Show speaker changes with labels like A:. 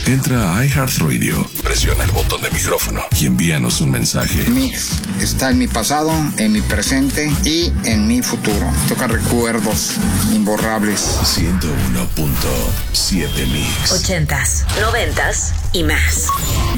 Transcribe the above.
A: Entra a iHeartRadio, presiona el botón de micrófono y envíanos un mensaje.
B: Mix está en mi pasado, en mi presente y en mi futuro. Toca recuerdos imborrables.
A: 101.7 Mix.
C: 80s, 90s y más.